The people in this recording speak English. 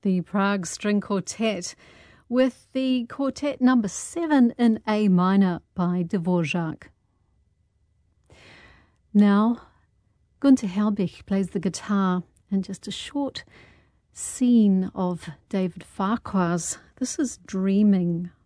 the Prague String Quartet with the Quartet number 7 in A minor by Dvorak. Now, Günter Helbig plays the guitar and just a short scene of David Farquhar's. This is Dreaming.